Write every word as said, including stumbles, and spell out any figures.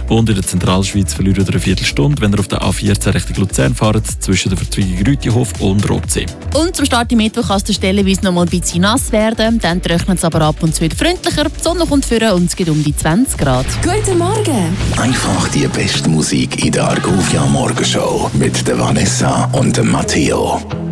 Und in der Zentralschweiz verliert ihr eine Viertelstunde, wenn ihr auf der A vierzehn Richtung Luzern fahrt, zwischen der Verzweigung Rütihof und Rotsee. Und zum Start im Mittwoch kann es stellenweise noch mal ein bisschen nass werden. Dann trocknet es aber ab und zu wieder freundlicher. Die Sonne kommt vor und es geht um die zwanzig Grad. Guten Morgen! Einfach die beste Musik in der Argovia Morgenshow mit der Vanessa und dem Matteo.